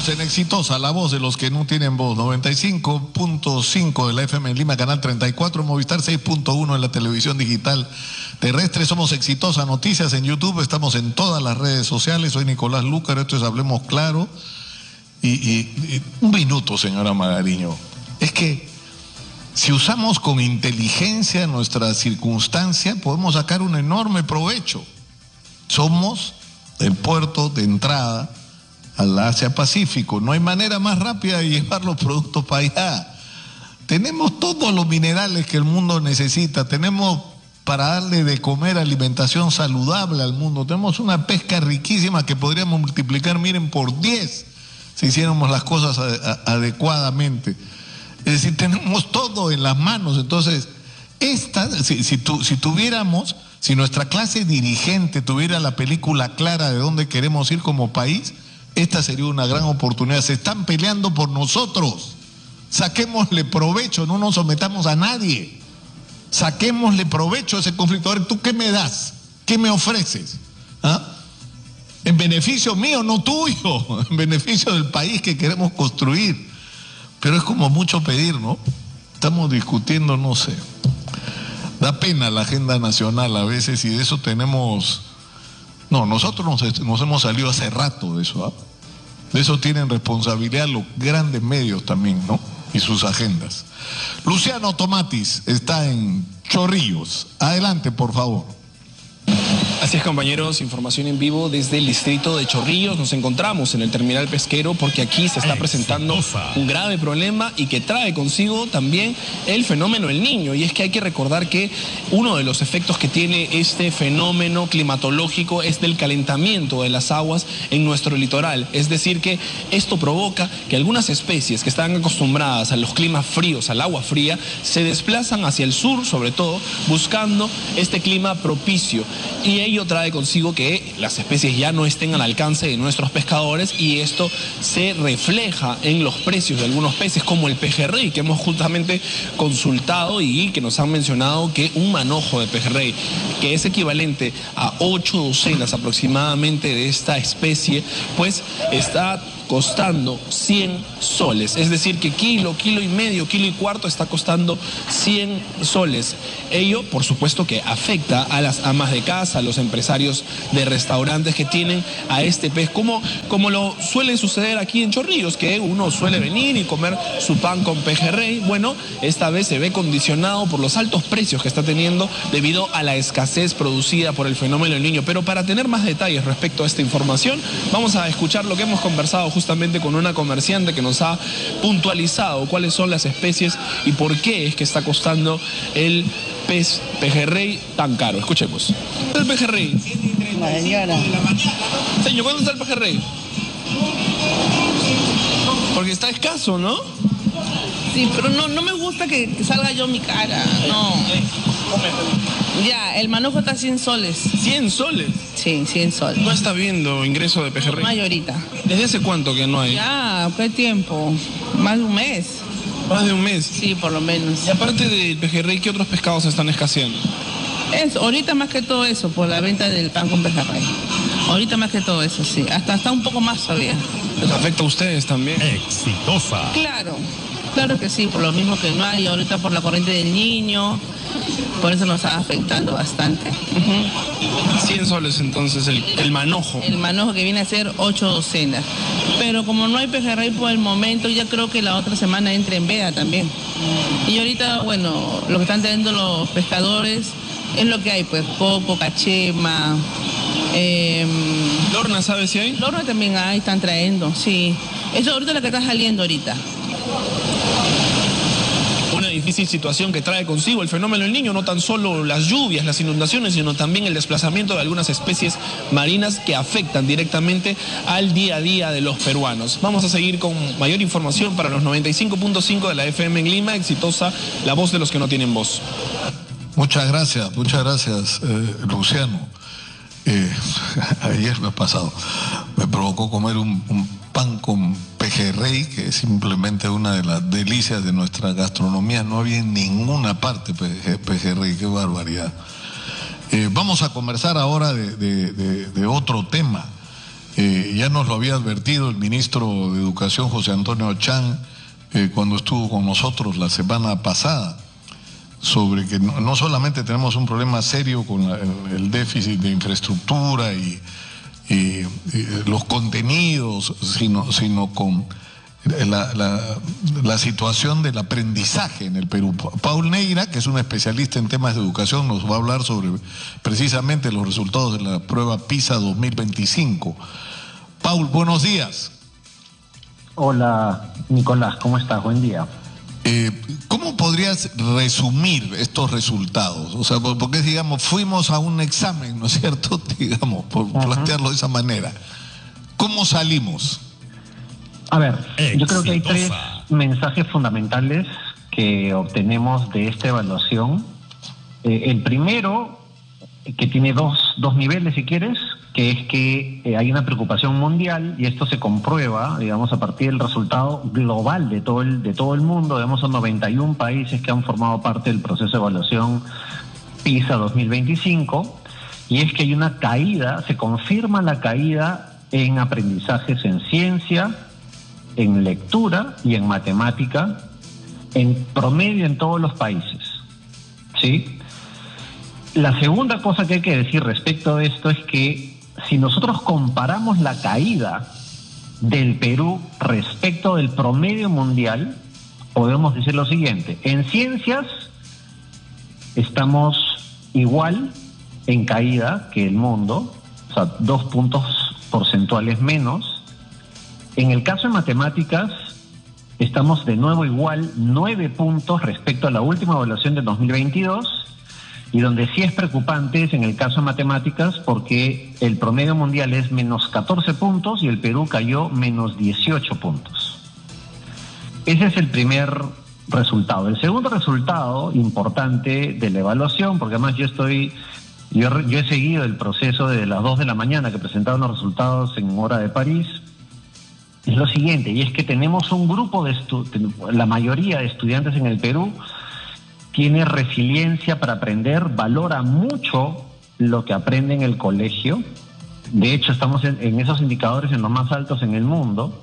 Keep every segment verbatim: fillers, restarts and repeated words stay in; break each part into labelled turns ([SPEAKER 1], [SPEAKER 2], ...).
[SPEAKER 1] Estamos en Exitosa, la voz de los que no tienen voz. noventa y cinco punto cinco de la F M en Lima, canal treinta y cuatro, Movistar seis punto uno en la televisión digital terrestre. Somos Exitosa Noticias en YouTube, estamos en todas las redes sociales. Soy Nicolás Lúcar, esto es Hablemos Claro. Y, y, y un minuto, señora Magariño. Es que si usamos con inteligencia nuestra circunstancia, podemos sacar un enorme provecho. Somos el puerto de entrada al Asia-Pacífico. No hay manera más rápida de llevar los productos para allá. Tenemos todos los minerales que el mundo necesita. Tenemos para darle de comer alimentación saludable al mundo. Tenemos una pesca riquísima que podríamos multiplicar, miren, por diez si hiciéramos las cosas adecuadamente. Es decir, tenemos todo en las manos. Entonces, esta, si, si, tu, si tuviéramos, si nuestra clase dirigente tuviera la película clara de dónde queremos ir como país, esta sería una gran oportunidad. Se están peleando por nosotros. Saquémosle provecho, no nos sometamos a nadie. Saquémosle provecho a ese conflicto. A ver, ¿tú qué me das? ¿Qué me ofreces? ¿Ah? En beneficio mío, no tuyo. En beneficio del país que queremos construir. Pero es como mucho pedir, ¿no? Estamos discutiendo, no sé. Da pena la agenda nacional a veces y de eso tenemos... No, nosotros nos, nos hemos salido hace rato de eso, ¿eh? De eso tienen responsabilidad los grandes medios también, ¿no? Y sus agendas. Luciano Tomatis está en Chorrillos. Adelante, por favor.
[SPEAKER 2] Así es, compañeros, información en vivo desde el distrito de Chorrillos. Nos encontramos en el terminal pesquero porque aquí se está presentando un grave problema y que trae consigo también el fenómeno El Niño. Y es que hay que recordar que uno de los efectos que tiene este fenómeno climatológico es del calentamiento de las aguas en nuestro litoral. Es decir, que esto provoca que algunas especies que están acostumbradas a los climas fríos, al agua fría, se desplazan hacia el sur, sobre todo, buscando este clima propicio. Y ello trae consigo que las especies ya no estén al alcance de nuestros pescadores y esto se refleja en los precios de algunos peces como el pejerrey, que hemos justamente consultado y que nos han mencionado que un manojo de pejerrey, que es equivalente a ocho docenas aproximadamente de esta especie, pues está costando cien soles, es decir que kilo, kilo y medio, kilo y cuarto está costando cien soles. Ello, por supuesto, que afecta a las amas de casa, a los empresarios de restaurantes que tienen a este pez, como, como lo suele suceder aquí en Chorrillos, que uno suele venir y comer su pan con pejerrey. Bueno, esta vez se ve condicionado por los altos precios que está teniendo debido a la escasez producida por el fenómeno del Niño. Pero para tener más detalles respecto a esta información, vamos a escuchar lo que hemos conversado justamente con una comerciante que nos ha puntualizado cuáles son las especies y por qué es que está costando el pez pejerrey tan caro. Escuchemos. ¿El pejerrey?
[SPEAKER 3] Señora.
[SPEAKER 2] Señor, ¿cuándo está el pejerrey? Porque está escaso, ¿no?
[SPEAKER 3] Sí, pero no, no me gusta que, que salga yo mi cara, no. Ya, el manojo está a cien soles.
[SPEAKER 2] ¿cien soles?
[SPEAKER 3] Sí, cien soles.
[SPEAKER 2] ¿No está viendo ingreso de pejerrey?
[SPEAKER 3] No hay ahorita.
[SPEAKER 2] ¿Desde hace cuánto que no hay?
[SPEAKER 3] Ya, ¿qué tiempo? Más de un mes.
[SPEAKER 2] ¿Más de un mes?
[SPEAKER 3] Sí, por lo menos.
[SPEAKER 2] Y aparte del pejerrey, ¿qué otros pescados están escaseando?
[SPEAKER 3] Eso, ahorita más que todo eso, por la venta del pan con pejerrey. Ahorita más que todo eso, sí. Hasta está un poco más todavía.
[SPEAKER 2] ¿Les afecta a ustedes también?
[SPEAKER 4] Exitosa.
[SPEAKER 3] Claro, claro que sí, por lo mismo que no hay ahorita por la corriente del Niño. Por eso nos está afectando bastante.
[SPEAKER 2] Uh-huh. cien soles entonces el, el manojo.
[SPEAKER 3] El manojo que viene a ser ocho docenas. Pero como no hay pejerrey por el momento, ya creo que la otra semana entra en veda también. Y ahorita, bueno, lo que están teniendo los pescadores es lo que hay, pues, coco, cachema. Eh,
[SPEAKER 2] ¿Lorna sabe si hay?
[SPEAKER 3] Lorna también hay, están trayendo, sí. Eso ahorita es lo que está saliendo ahorita.
[SPEAKER 2] Una difícil situación que trae consigo el fenómeno del Niño, no tan solo las lluvias, las inundaciones, sino también el desplazamiento de algunas especies marinas que afectan directamente al día a día de los peruanos. Vamos a seguir con mayor información para los noventa y cinco punto cinco de la F M en Lima. Exitosa, la voz de los que no tienen voz.
[SPEAKER 1] Muchas gracias, muchas gracias, eh, Luciano. Eh, ayer me ha pasado, me provocó comer un, un pan con pejerrey, que es simplemente una de las delicias de nuestra gastronomía. No había en ninguna parte pejerrey, qué barbaridad. Eh, vamos a conversar ahora de, de, de, de otro tema. Eh, ya nos lo había advertido el ministro de Educación, José Antonio Chang, eh, cuando estuvo con nosotros la semana pasada, sobre que no, no solamente tenemos un problema serio con la, el, el déficit de infraestructura y, y, y los contenidos, sino, sino con la, la, la situación del aprendizaje en el Perú. Paul Neira, que es un especialista en temas de educación, nos va a hablar sobre precisamente los resultados de la prueba PISA dos mil veinticinco. Paul, buenos días.
[SPEAKER 4] Hola, Nicolás, ¿cómo estás? Buen día.
[SPEAKER 1] Eh, ¿Cómo podrías resumir estos resultados? O sea, porque digamos, fuimos a un examen, ¿no es cierto? Digamos, por uh-huh. plantearlo de esa manera. ¿Cómo salimos?
[SPEAKER 4] A ver, Exitosa. Yo creo que hay tres mensajes fundamentales que obtenemos de esta evaluación. Eh, el primero, que tiene dos, dos niveles, si quieres, que es que eh, hay una preocupación mundial, y esto se comprueba, digamos, a partir del resultado global de todo el, de todo el mundo. Digamos, son noventa y un países que han formado parte del proceso de evaluación PISA dos mil veinticinco, y es que hay una caída, se confirma la caída en aprendizajes en ciencia, en lectura y en matemática, en promedio en todos los países, ¿sí? La segunda cosa que hay que decir respecto de esto es que si nosotros comparamos la caída del Perú respecto del promedio mundial, podemos decir lo siguiente: en ciencias estamos igual en caída que el mundo, o sea, dos puntos porcentuales menos. En el caso de matemáticas, estamos de nuevo igual, nueve puntos respecto a la última evaluación de dos mil veintidós, y donde sí es preocupante es en el caso de matemáticas, porque el promedio mundial es menos catorce puntos y el Perú cayó menos dieciocho puntos. Ese es el primer resultado. El segundo resultado importante de la evaluación, porque además yo estoy... Yo, yo he seguido el proceso desde las dos de la mañana que presentaron los resultados en hora de París, es lo siguiente, y es que tenemos un grupo de estu- la mayoría de estudiantes en el Perú tiene resiliencia para aprender, valora mucho lo que aprende en el colegio. De hecho, estamos en, en esos indicadores en los más altos en el mundo.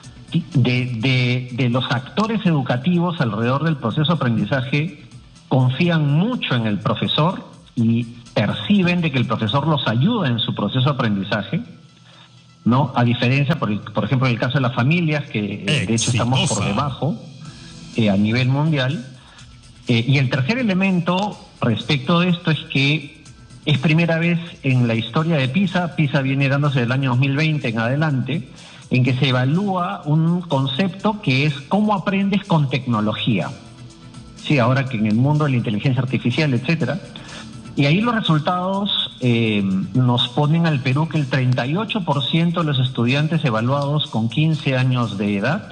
[SPEAKER 4] De, de, de los actores educativos alrededor del proceso de aprendizaje, confían mucho en el profesor y perciben de que el profesor los ayuda en su proceso de aprendizaje, ¿no? A diferencia, por, el, por ejemplo, en el caso de las familias, que eh, de hecho estamos por debajo eh, a nivel mundial. Eh, y el tercer elemento respecto de esto es que es primera vez en la historia de PISA, PISA viene dándose del año dos mil veinte en adelante, en que se evalúa un concepto que es cómo aprendes con tecnología. Sí, ahora que en el mundo de la inteligencia artificial, etcétera. Y ahí los resultados eh, nos ponen al Perú que el treinta y ocho por ciento de los estudiantes evaluados con quince años de edad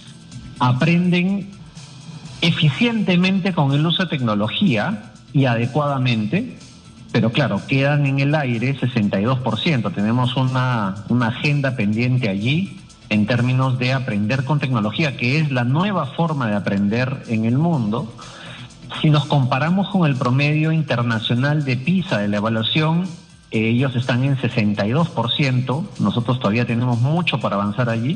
[SPEAKER 4] aprenden eficientemente con el uso de tecnología y adecuadamente, pero claro, quedan en el aire sesenta y dos por ciento. Tenemos una, una agenda pendiente allí en términos de aprender con tecnología, que es la nueva forma de aprender en el mundo. Si nos comparamos con el promedio internacional de PISA de la evaluación, eh, ellos están en sesenta y dos por ciento, nosotros todavía tenemos mucho para avanzar allí.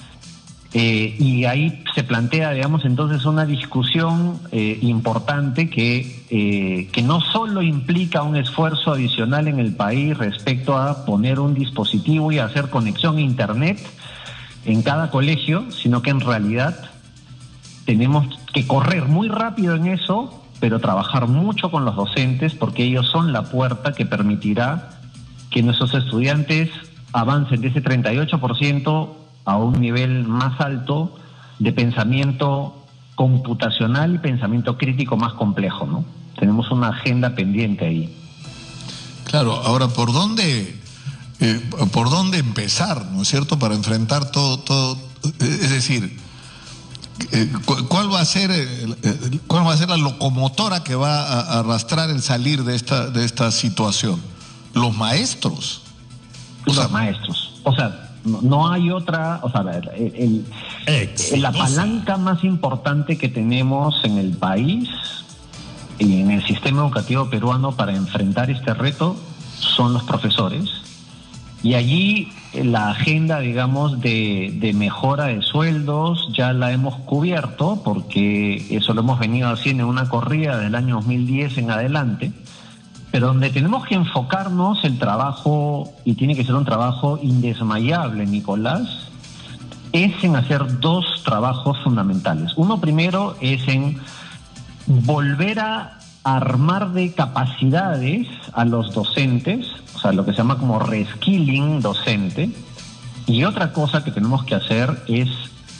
[SPEAKER 4] Eh, y ahí se plantea, digamos, entonces una discusión eh, importante que, eh, que no solo implica un esfuerzo adicional en el país respecto a poner un dispositivo y hacer conexión a Internet en cada colegio, sino que en realidad tenemos que correr muy rápido en eso, pero trabajar mucho con los docentes, porque ellos son la puerta que permitirá que nuestros estudiantes avancen de ese treinta y ocho por ciento a un nivel más alto de pensamiento computacional y pensamiento crítico más complejo, ¿no? Tenemos una agenda pendiente ahí.
[SPEAKER 1] Claro, ahora, ¿por dónde, eh, por dónde empezar, ¿no es cierto?, para enfrentar todo, todo, es decir, eh, ¿cuál va a ser, eh, cuál va a ser la locomotora que va a arrastrar el salir de esta, de esta situación? Los maestros.
[SPEAKER 4] Los o sea, maestros. O sea, No, no hay otra, o sea, el, el, la palanca más importante que tenemos en el país y en el sistema educativo peruano para enfrentar este reto son los profesores, Y allí la agenda, digamos, de, de mejora de sueldos ya la hemos cubierto, porque eso lo hemos venido haciendo en una corrida del año dos mil diez en adelante, pero donde tenemos que enfocarnos el trabajo, y tiene que ser un trabajo indesmayable, Nicolás, es en hacer dos trabajos fundamentales. Uno primero es en volver a armar de capacidades a los docentes, o sea, lo que se llama como reskilling docente. Y otra cosa que tenemos que hacer es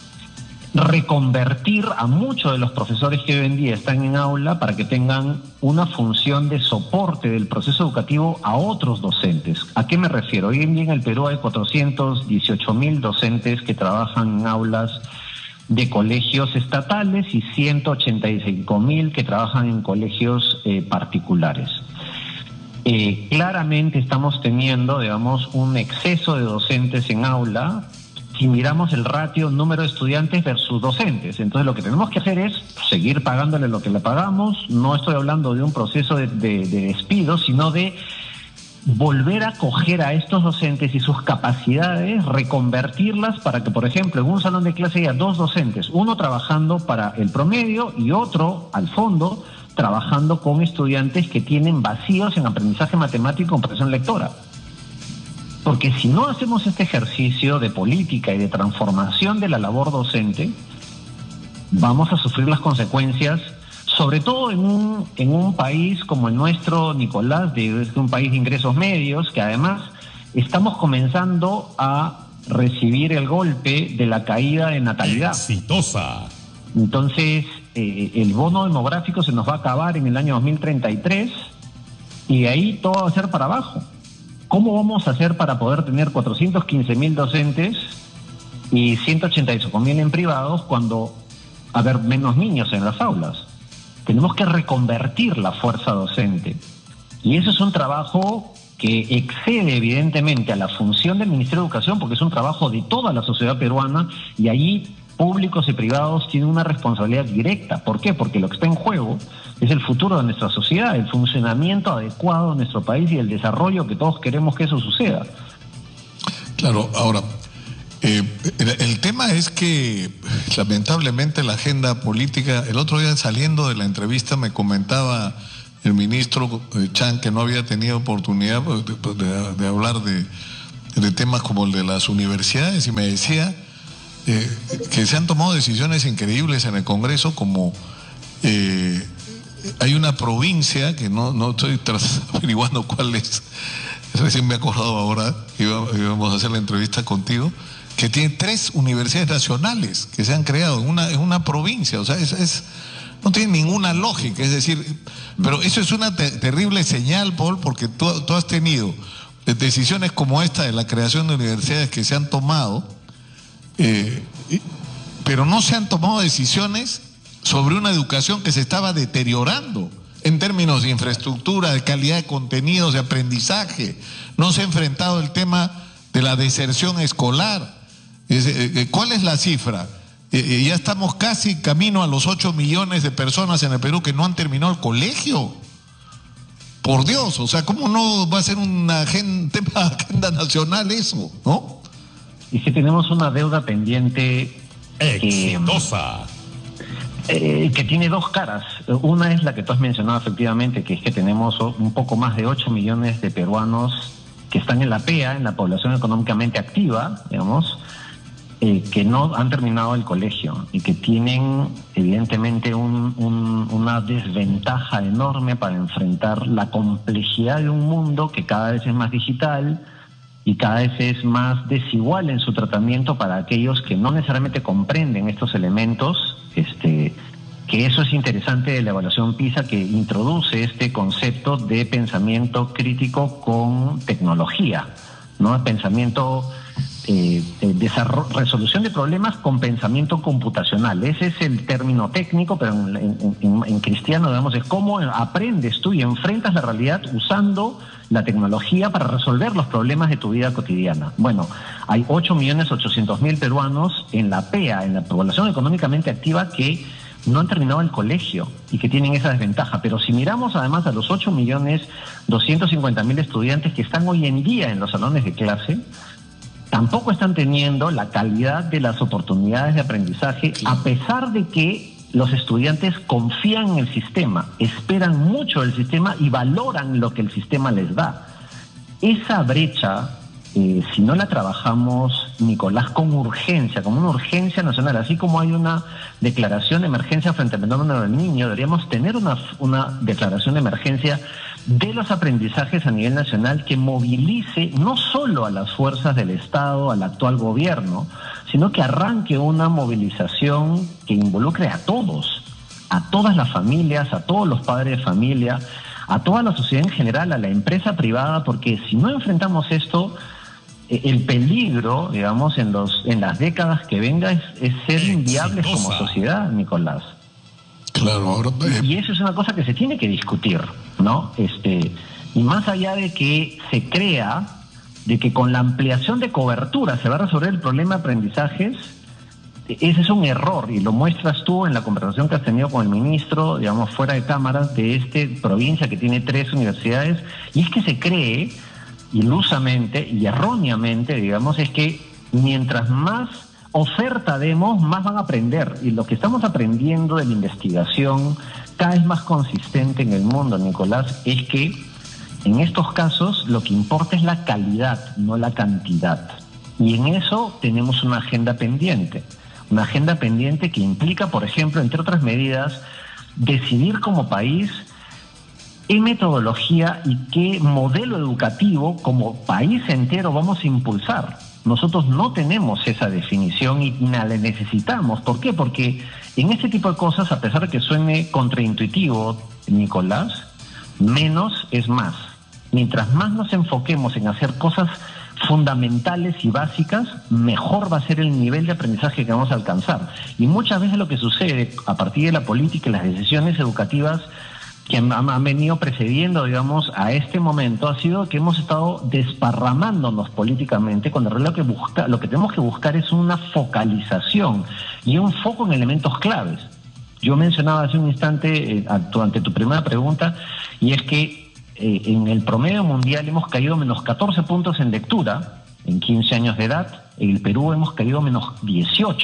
[SPEAKER 4] reconvertir a muchos de los profesores que hoy en día están en aula para que tengan una función de soporte del proceso educativo a otros docentes. ¿A qué me refiero? Hoy en día en el Perú hay cuatrocientos dieciocho mil docentes que trabajan en aulas de colegios estatales y ciento ochenta y cinco mil que trabajan en colegios eh, particulares. Eh, claramente estamos teniendo, digamos, un exceso de docentes en aula si miramos el ratio número de estudiantes versus docentes. Entonces lo que tenemos que hacer es seguir pagándole lo que le pagamos. No estoy hablando de un proceso de, de, de despido, sino de volver a coger a estos docentes y sus capacidades, reconvertirlas para que, por ejemplo, en un salón de clase haya dos docentes, uno trabajando para el promedio y otro, al fondo, trabajando con estudiantes que tienen vacíos en aprendizaje matemático y comprensión lectora. Porque si no hacemos este ejercicio de política y de transformación de la labor docente, vamos a sufrir las consecuencias, sobre todo en un, en un país como el nuestro, Nicolás, de, de un país de ingresos medios, que además estamos comenzando a recibir el golpe de la caída de natalidad.
[SPEAKER 5] Exitosa.
[SPEAKER 4] Entonces, eh, el bono demográfico se nos va a acabar en el año dos mil treinta y tres y de ahí todo va a ser para abajo. ¿Cómo vamos a hacer para poder tener cuatrocientos quince mil docentes y ciento ochenta y cinco mil en privados cuando va a haber menos niños en las aulas? Tenemos que reconvertir la fuerza docente. Y eso es un trabajo que excede evidentemente a la función del Ministerio de Educación, porque es un trabajo de toda la sociedad peruana, y allí públicos y privados tienen una responsabilidad directa. ¿Por qué? Porque lo que está en juego es el futuro de nuestra sociedad, el funcionamiento adecuado de nuestro país y el desarrollo que todos queremos que eso suceda.
[SPEAKER 1] Claro, ahora, eh, el, el tema es que lamentablemente la agenda política, el otro día saliendo de la entrevista me comentaba el ministro eh, Chan que no había tenido oportunidad de, de, de hablar de, de temas como el de las universidades, y me decía eh, que se han tomado decisiones increíbles en el Congreso, como eh, hay una provincia que no, no estoy tras, averiguando cuál es, recién me he acordado ahora, íbamos a hacer la entrevista contigo, que tiene tres universidades nacionales que se han creado en una, en una provincia. O sea, es, es no tiene ninguna lógica, es decir, pero eso es una te terrible señal, Paul, porque tú, tú has tenido decisiones como esta de la creación de universidades que se han tomado, eh, pero no se han tomado decisiones sobre una educación que se estaba deteriorando en términos de infraestructura, de calidad de contenidos, de aprendizaje. No se ha enfrentado el tema de la deserción escolar. ¿Cuál es la cifra? Ya estamos casi camino a los ocho millones de personas en el Perú que no han terminado el colegio. Por Dios, o sea, ¿cómo no va a ser una agenda, tema de agenda nacional eso, no?
[SPEAKER 4] Y si tenemos una deuda pendiente
[SPEAKER 5] exitosa,
[SPEAKER 4] que, eh, que tiene dos caras. Una es la que tú has mencionado efectivamente, que es que tenemos un poco más de ocho millones de peruanos que están en la P E A, en la población económicamente activa, digamos, Eh, que no han terminado el colegio y que tienen evidentemente un, un, una desventaja enorme para enfrentar la complejidad de un mundo que cada vez es más digital y cada vez es más desigual en su tratamiento para aquellos que no necesariamente comprenden estos elementos. Este, que eso es interesante de la evaluación PISA, que introduce este concepto de pensamiento crítico con tecnología, ¿no? Pensamiento Eh, eh, resolución de problemas con pensamiento computacional. Ese es el término técnico, pero en, en, en, en cristiano, digamos, es cómo aprendes tú y enfrentas la realidad usando la tecnología para resolver los problemas de tu vida cotidiana. Bueno, hay ocho millones ochocientos mil peruanos en la P E A, en la población económicamente activa, que no han terminado el colegio y que tienen esa desventaja. Pero si miramos además a los ocho millones doscientos cincuenta mil estudiantes que están hoy en día en los salones de clase, tampoco están teniendo la calidad de las oportunidades de aprendizaje, a pesar de que los estudiantes confían en el sistema, esperan mucho del sistema y valoran lo que el sistema les da. Esa brecha, eh, si no la trabajamos, Nicolás, con urgencia, como una urgencia nacional, así como hay una declaración de emergencia frente al fenómeno del niño, deberíamos tener una, una declaración de emergencia de los aprendizajes a nivel nacional que movilice no solo a las fuerzas del Estado, al actual gobierno, sino que arranque una movilización que involucre a todos, a todas las familias, a todos los padres de familia, a toda la sociedad en general, a la empresa privada, porque si no enfrentamos esto, el peligro, digamos, en los en las décadas que venga es, es ser inviables como sociedad, Nicolás.
[SPEAKER 1] Claro, ahora, eh.
[SPEAKER 4] Y eso es una cosa que se tiene que discutir, ¿no? Este, y más allá de que se crea de que con la ampliación de cobertura se va a resolver el problema de aprendizajes, ese es un error, y lo muestras tú en la conversación que has tenido con el ministro, digamos, fuera de cámaras, de esta provincia que tiene tres universidades, y es que se cree, ilusamente y erróneamente, digamos, es que mientras más oferta demos, más van a aprender, y lo que estamos aprendiendo de la investigación cada vez más consistente en el mundo, Nicolás, es que en estos casos lo que importa es la calidad, no la cantidad, y en eso tenemos una agenda pendiente, una agenda pendiente que implica, por ejemplo, entre otras medidas, decidir como país qué metodología y qué modelo educativo como país entero vamos a impulsar. Nosotros no tenemos esa definición y la necesitamos. ¿Por qué? Porque en este tipo de cosas, a pesar de que suene contraintuitivo, Nicolás, menos es más. Mientras más nos enfoquemos en hacer cosas fundamentales y básicas, mejor va a ser el nivel de aprendizaje que vamos a alcanzar. Y muchas veces lo que sucede a partir de la política y las decisiones educativas que han, han venido precediendo, digamos, a este momento, ha sido que hemos estado desparramándonos políticamente, cuando en realidad lo que, busca, lo que tenemos que buscar es una focalización y un foco en elementos claves. Yo mencionaba hace un instante, eh, ante tu primera pregunta, y es que eh, en el promedio mundial hemos caído menos catorce puntos en lectura en quince años de edad, en el Perú hemos caído menos dieciocho.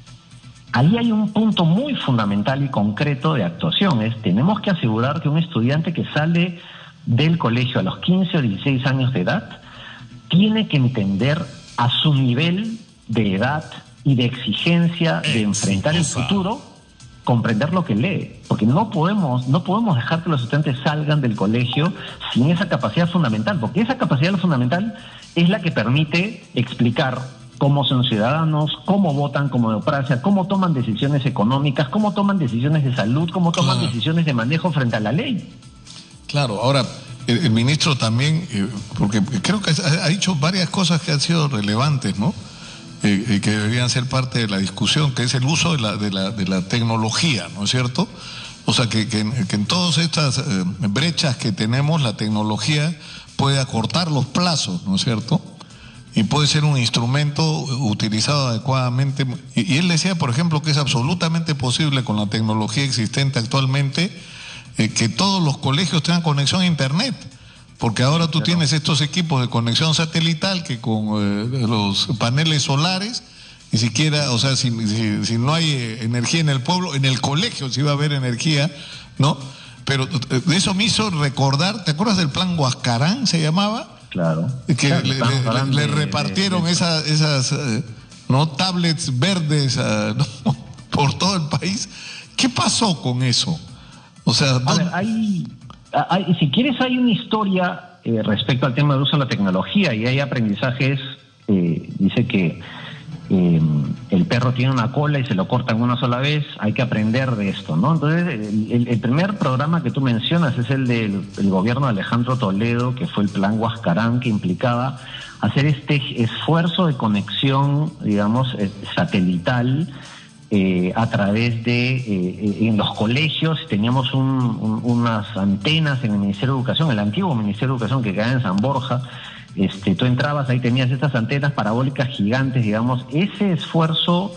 [SPEAKER 4] Ahí hay un punto muy fundamental y concreto de actuación, es tenemos que asegurar que un estudiante que sale del colegio a los quince o dieciséis años de edad tiene que entender a su nivel de edad y de exigencia de enfrentar el futuro, comprender lo que lee, porque no podemos no podemos dejar que los estudiantes salgan del colegio sin esa capacidad fundamental, porque esa capacidad fundamental es la que permite explicar cómo son ciudadanos, cómo votan como democracia, cómo toman decisiones económicas, cómo toman decisiones de salud, cómo toman claro. decisiones de manejo frente a la ley.
[SPEAKER 1] Claro, ahora, el, el ministro también, eh, porque creo que ha, ha dicho varias cosas que han sido relevantes, ¿no? Eh, eh, que deberían ser parte de la discusión, que es el uso de la, de la, de la tecnología, ¿no es cierto? O sea, que, que, que en todas estas eh, brechas que tenemos, la tecnología puede acortar los plazos, ¿no es cierto? Y puede ser un instrumento utilizado adecuadamente. Y, y él decía, por ejemplo, que es absolutamente posible con la tecnología existente actualmente eh, que todos los colegios tengan conexión a Internet. Porque ahora tú tienes estos equipos de conexión satelital que con eh, los paneles solares, ni siquiera, o sea, si, si, si no hay eh, energía en el pueblo, en el colegio sí va a haber energía, ¿no? Pero eh, eso me hizo recordar, ¿te acuerdas del plan Huascarán, se llamaba?
[SPEAKER 4] Claro.
[SPEAKER 1] Que
[SPEAKER 4] claro,
[SPEAKER 1] le, le, le repartieron de, de, de... esas, esas eh, ¿no? tablets verdes uh, ¿no? por todo el país. ¿Qué pasó con eso? O sea,
[SPEAKER 4] a ver, hay, hay, si quieres, hay una historia eh, respecto al tema del uso de la tecnología y hay aprendizajes. Eh, dice que eh, el perro tiene una cola y se lo cortan una sola vez, hay que aprender de esto, ¿no? Entonces, el, el primer programa que tú mencionas es el del el gobierno de Alejandro Toledo, que fue el plan Huascarán, que implicaba hacer este esfuerzo de conexión, digamos, satelital, eh, a través de, eh, en los colegios teníamos un, un, unas antenas en el Ministerio de Educación, el antiguo Ministerio de Educación que quedaba en San Borja. Este, tú entrabas, ahí tenías estas antenas parabólicas gigantes, digamos. Ese esfuerzo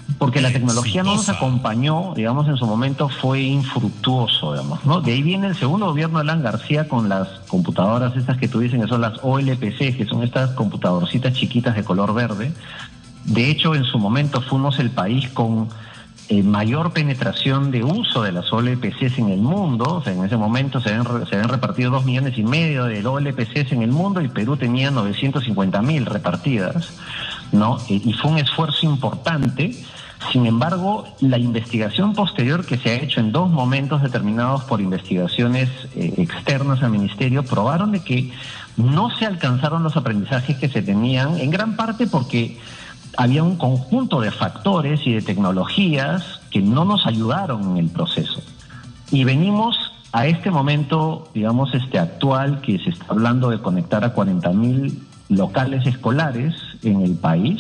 [SPEAKER 4] porque la tecnología no nos acompañó, digamos, en su momento fue infructuoso, digamos, ¿no? De ahí viene el segundo gobierno de Alan García con las computadoras estas que tú dices que son las O L P C, que son estas computadorcitas chiquitas de color verde. De hecho, en su momento fuimos el país con eh, mayor penetración de uso de las O L P Cs en el mundo. O sea, en ese momento se habían, se habían repartido dos millones y medio de O L P Cs en el mundo y Perú tenía novecientos cincuenta mil repartidas, ¿no? Eh, y fue un esfuerzo importante. Sin embargo, la investigación posterior que se ha hecho en dos momentos determinados por investigaciones eh, externas al ministerio probaron de que no se alcanzaron los aprendizajes que se tenían, en gran parte porque había un conjunto de factores y de tecnologías que no nos ayudaron en el proceso. Y venimos a este momento, digamos, este actual, que se está hablando de conectar a cuarenta mil locales escolares en el país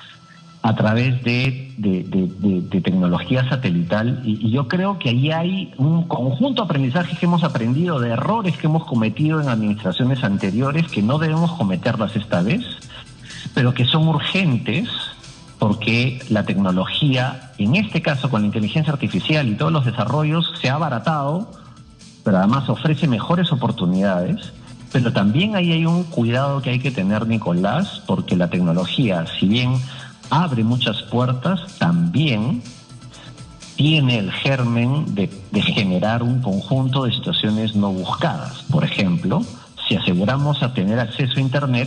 [SPEAKER 4] a través de, de, de, de, de tecnología satelital, y, y yo creo que ahí hay un conjunto de aprendizajes que hemos aprendido, de errores que hemos cometido en administraciones anteriores, que no debemos cometerlas esta vez, pero que son urgentes, porque la tecnología, en este caso con la inteligencia artificial y todos los desarrollos, se ha abaratado, pero además ofrece mejores oportunidades. Pero también ahí hay un cuidado que hay que tener, Nicolás, porque la tecnología, si bien abre muchas puertas, también tiene el germen de, de generar un conjunto de situaciones no buscadas. Por ejemplo, si aseguramos a tener acceso a Internet,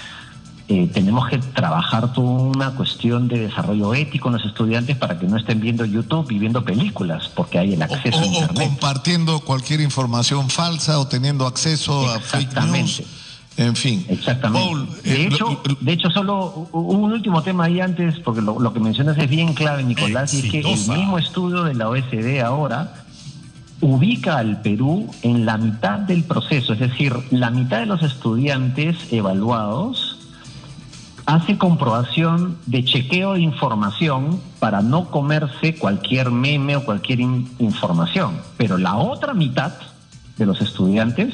[SPEAKER 4] eh, tenemos que trabajar toda una cuestión de desarrollo ético en los estudiantes para que no estén viendo YouTube y viendo películas, porque hay el acceso
[SPEAKER 1] o, o,
[SPEAKER 4] a Internet.
[SPEAKER 1] O compartiendo cualquier información falsa o teniendo acceso a fake news. En fin.
[SPEAKER 4] Exactamente.
[SPEAKER 1] Paul,
[SPEAKER 4] de,
[SPEAKER 1] eh,
[SPEAKER 4] hecho,
[SPEAKER 1] lo,
[SPEAKER 4] de hecho, solo un último tema ahí antes, porque lo, lo que mencionas es bien clave, Nicolás, y es que el mismo estudio de la O E C D ahora ubica al Perú en la mitad del proceso, es decir, la mitad de los estudiantes evaluados hace comprobación de chequeo de información para no comerse cualquier meme o cualquier in- información, pero la otra mitad de los estudiantes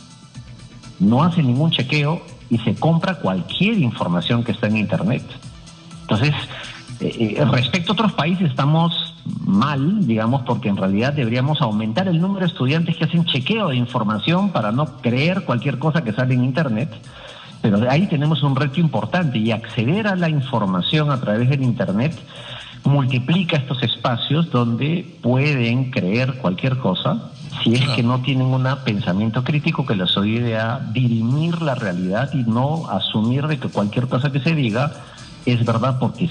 [SPEAKER 4] no hace ningún chequeo y se compra cualquier información que está en Internet. Entonces, eh, respecto a otros países estamos mal, digamos, porque en realidad deberíamos aumentar el número de estudiantes que hacen chequeo de información para no creer cualquier cosa que sale en Internet. Pero ahí tenemos un reto importante, y acceder a la información a través del Internet multiplica estos espacios donde pueden creer cualquier cosa, si es que no tienen un pensamiento crítico que les ayude a dirimir la realidad y no asumir de que cualquier cosa que se diga es verdad porque